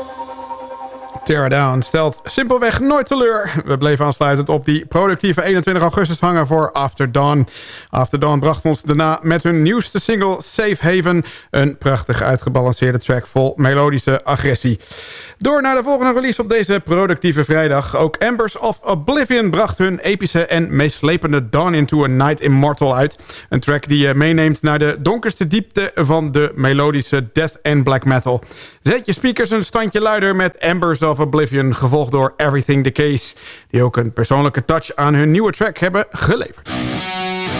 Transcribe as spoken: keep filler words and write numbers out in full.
Tear Down stelt simpelweg nooit teleur. We bleven aansluitend op die productieve eenentwintig augustus hangen voor After Dawn. After Dawn bracht ons daarna met hun nieuwste single Safe Haven... een prachtig uitgebalanceerde track vol melodische agressie. Door naar de volgende release op deze productieve vrijdag. Ook Embers of Oblivion bracht hun epische en meeslepende Dawn into a Night Immortal uit. Een track die je meeneemt naar de donkerste diepte van de melodische death en black metal. Zet je speakers een standje luider met Embers of Oblivion, gevolgd door Everything the Case, die ook een persoonlijke touch aan hun nieuwe track hebben geleverd.